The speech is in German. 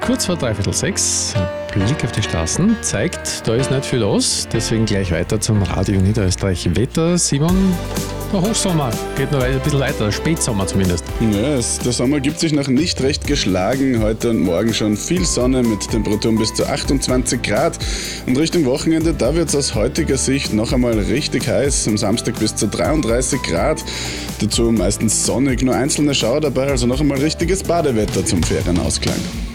kurz vor 5:45. Blick auf die Straßen zeigt, da ist nicht viel los. Deswegen gleich weiter zum Radio Niederösterreich Wetter. Simon, der Hochsommer geht noch ein bisschen weiter, Spätsommer zumindest. Ja, der Sommer gibt sich noch nicht recht geschlagen. Heute und morgen schon viel Sonne mit Temperaturen bis zu 28 Grad. Und Richtung Wochenende, da wird es aus heutiger Sicht noch einmal richtig heiß. Am Samstag bis zu 33 Grad. Dazu meistens sonnig, nur einzelne Schauer dabei, also noch einmal richtiges Badewetter zum Ferienausklang.